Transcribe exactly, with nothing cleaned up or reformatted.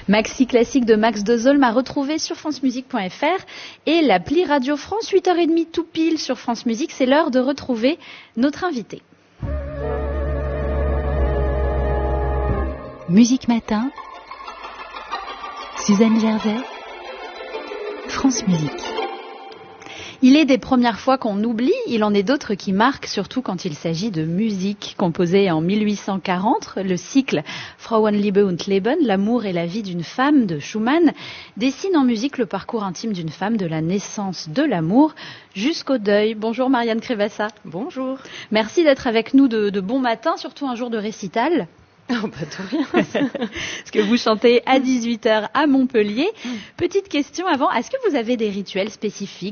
Maxi classique de Max Dozolm à retrouver sur francemusique point f r et l'appli Radio France, huit heures trente tout pile sur France Musique. C'est l'heure de retrouver notre invité. Musique Matin, Suzanne Jersey, France Musique. Il est des premières fois qu'on oublie, il en est d'autres qui marquent, surtout quand il s'agit de musique. Composée en mille huit cent quarante, le cycle Frauenliebe und Leben, l'amour et la vie d'une femme de Schumann, dessine en musique le parcours intime d'une femme de la naissance de l'amour jusqu'au deuil. Bonjour Marianne Crevassa. Bonjour. Merci d'être avec nous de, de bon matin, surtout un jour de récital. Oh, pas de rien. Parce que vous chantez à dix-huit heures à Montpellier. Petite question avant, est-ce que vous avez des rituels spécifiques